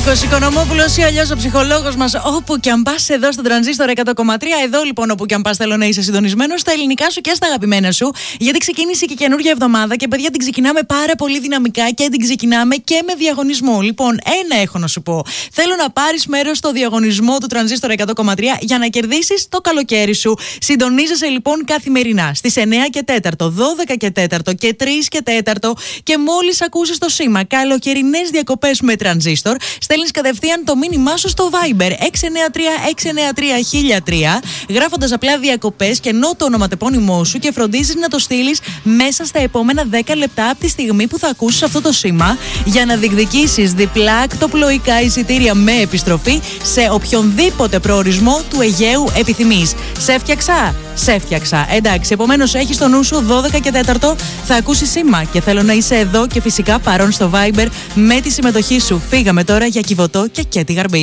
Νίκος Οικονομόπουλος ή αλλιώς ο ψυχολόγος μας, όπου και αν πας εδώ στον Τρανζίστορ 100,3. Εδώ λοιπόν, όπου και αν πας, θέλω να είσαι συντονισμένος στα ελληνικά σου και στα αγαπημένα σου. Γιατί ξεκίνησε και καινούργια εβδομάδα και παιδιά την ξεκινάμε πάρα πολύ δυναμικά και την ξεκινάμε και με διαγωνισμό. Λοιπόν, ένα έχω να σου πω. Θέλω να πάρεις μέρος στο διαγωνισμό του Τρανζίστορ 100,3 για να κερδίσεις το καλοκαίρι σου. Συντονίζεσαι λοιπόν καθημερινά στις 9 και 4, 12 και 4 και 3 και 4 και μόλις ακούσεις το σήμα καλοκαιρινές διακοπές με Τρανζίστορ, στέλνεις κατευθείαν το μήνυμά σου στο Viber 693-693-1003, γράφοντας απλά διακοπές και ενώ το ονοματεπώνυμό σου και φροντίζεις να το στείλεις μέσα στα επόμενα 10 λεπτά από τη στιγμή που θα ακούσεις αυτό το σήμα για να διεκδικήσεις διπλά ακτοπλοϊκά εισιτήρια με επιστροφή σε οποιονδήποτε προορισμό του Αιγαίου επιθυμείς. Σε έφτιαξα! Σε έφτιαξα. Εντάξει, επομένως έχεις στο νου σου 12 και 4 θα ακούσεις σήμα και θέλω να είσαι εδώ και φυσικά παρόν στο Viber με τη συμμετοχή σου. Φύγαμε τώρα για Κιβωτό και Κέτη Γαρμπή.